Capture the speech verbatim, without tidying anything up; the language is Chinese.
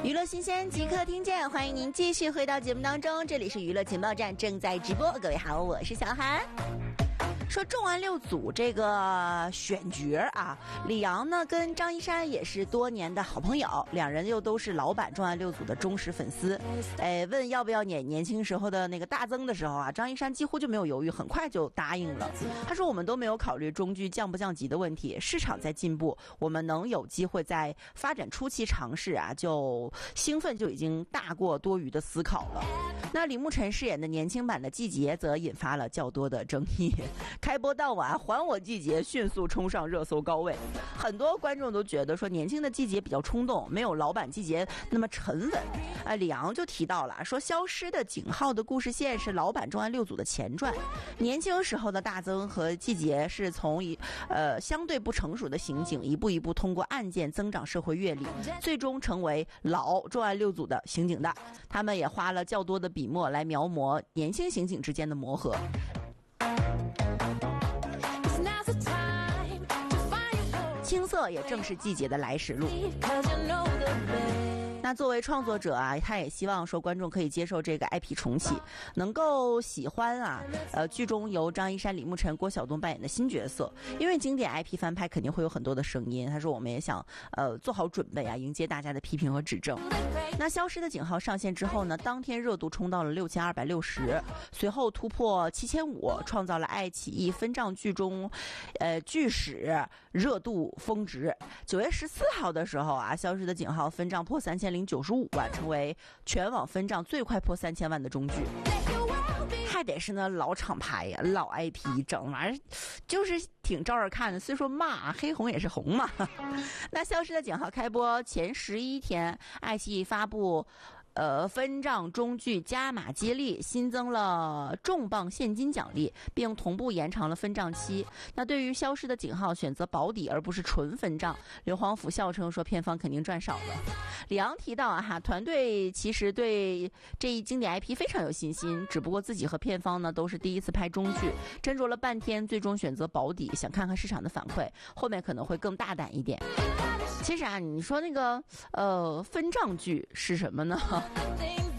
娱乐新鲜即刻听见，欢迎您继续回到节目当中，这里是娱乐情报站正在直播。各位好，我是小韩。说重案六组这个选角啊，李阳呢跟张一山也是多年的好朋友，两人又都是老版重案六组的忠实粉丝。哎，问要不要演年轻时候的那个大曾的时候啊，张一山几乎就没有犹豫，很快就答应了。他说我们都没有考虑中剧降不降级的问题，市场在进步，我们能有机会在发展初期尝试啊，就兴奋就已经大过多余的思考了。那李牧晨饰演的年轻版的季节则引发了较多的争议。开播当晚，还我季节迅速冲上热搜高位，很多观众都觉得说年轻的季节比较冲动，没有老版季节那么沉稳。啊，李阳就提到了说，消失的景浩的故事线是老版重案六组的前传，年轻时候的大曾和季节是从一呃相对不成熟的刑警一步一步通过案件增长社会阅历，最终成为老重案六组的刑警的。他们也花了较多的笔墨来描摹年轻刑警之间的磨合。青涩也正是季节的来时路。那作为创作者啊，他也希望说观众可以接受这个 I P 重启，能够喜欢啊，呃，剧中由张一山、李牧晨、郭晓东扮演的新角色。因为经典 I P 翻拍肯定会有很多的声音，他说我们也想呃做好准备啊，迎接大家的批评和指正。那消失的警号上线之后呢，当天热度冲到了六千二百六十，随后突破七千五，创造了爱奇艺分账剧中，呃，剧史热度峰值。九月十四号的时候啊，消失的警号分账破三千零九十五万，成为全网分账最快破三千万的中剧。还得是那老厂牌呀，老 I P， 整玩意儿就是挺招人看的。虽说骂黑红也是红嘛。那消失的警号开播前十一天，爱奇艺发布呃，分账中剧加码接力，新增了重磅现金奖励，并同步延长了分账期。那对于消失的警号选择保底而不是纯分账，刘皇甫笑称说片方肯定赚少了。李阳提到啊哈，团队其实对这一经典 I P 非常有信心，只不过自己和片方呢都是第一次拍中剧，斟酌了半天，最终选择保底，想看看市场的反馈，后面可能会更大胆一点。其实啊，你说那个呃分账剧是什么呢？